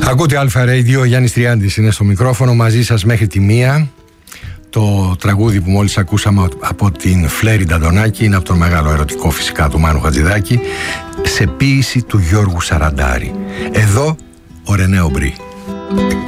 Ακούτε Αλφα Radio, Γιάννης Τριάντης είναι στο μικρόφωνο μαζί σας μέχρι τη 1. Το τραγούδι που μόλις ακούσαμε από την Φλέρη Νταντονάκη είναι από τον μεγάλο ερωτικό φυσικά του Μάνου Χατζηδάκη, σε ποίηση του Γιώργου Σαραντάρη. Εδώ ο Ρενέ Ομπρί.